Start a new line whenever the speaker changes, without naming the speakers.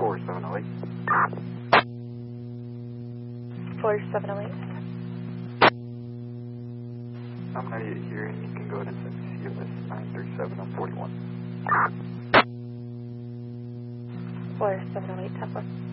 4708.
4708.
I'm going to need it here, and you can go ahead and send me COS 937 on 41.
4708, Temple.